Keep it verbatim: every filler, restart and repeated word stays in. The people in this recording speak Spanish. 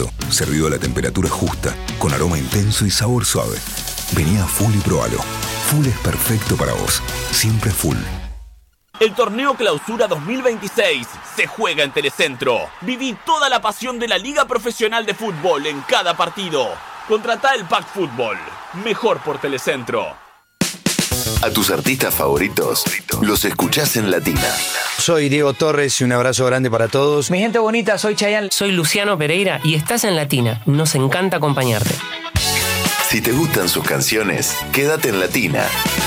perfecto, servido a la temperatura justa, con aroma intenso y sabor suave. Vení a Full y probalo. Full es perfecto para vos. Siempre Full. El torneo Clausura dos mil veintiséis se juega en Telecentro. Viví toda la pasión de la Liga Profesional de Fútbol en cada partido. Contratá el Pack Fútbol. Mejor por Telecentro. A tus artistas favoritos los escuchás en Latina. Soy Diego Torres y un abrazo grande para todos. Mi gente bonita, soy Chayanne. Soy Luciano Pereira y estás en Latina. Nos encanta acompañarte. Si te gustan sus canciones, quédate en Latina.